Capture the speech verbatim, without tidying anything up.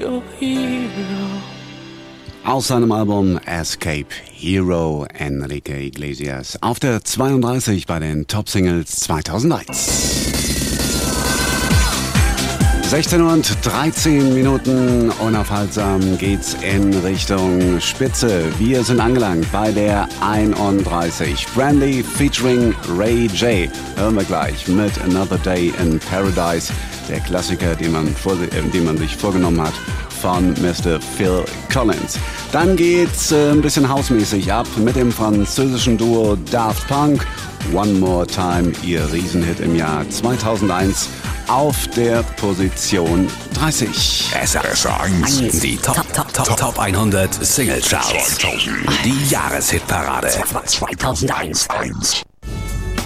your hero. Aus seinem Album Escape Hero, Enrique Iglesias. Auf der zweiunddreißig bei den Top-Singles zweitausendeins. sechzehn Uhr und dreizehn Minuten, unaufhaltsam geht's in Richtung Spitze. Wir sind angelangt bei der einunddreißig. Brandy featuring Ray J. Hören wir gleich mit Another Day in Paradise. Der Klassiker, den man, vor, äh, den man sich vorgenommen hat von Mister Phil Collins. Dann geht's äh, ein bisschen hausmäßig ab mit dem französischen Duo Daft Punk. One More Time, ihr Riesenhit im Jahr zweitausendeins. Auf der Position dreißig. S R eins, die Top, Top, Top, Top hundert Single Charts. Die Jahreshitparade zweitausendeins.